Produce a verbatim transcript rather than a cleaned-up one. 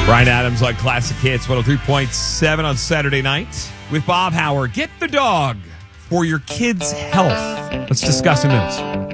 Bryan Adams on Classic Hits one oh three point seven on Saturday night with Bob Howard. Get the dog for your kids' health. Let's discuss in minutes.